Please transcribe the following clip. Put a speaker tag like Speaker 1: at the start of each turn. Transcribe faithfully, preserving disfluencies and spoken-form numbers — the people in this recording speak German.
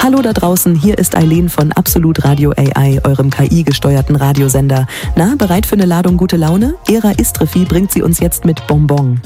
Speaker 1: Hallo da draußen, hier ist Eileen von Absolut Radio A I, eurem K I-gesteuerten Radiosender. Na, bereit für eine Ladung gute Laune? Era Istrefi bringt sie uns jetzt mit Bonbon.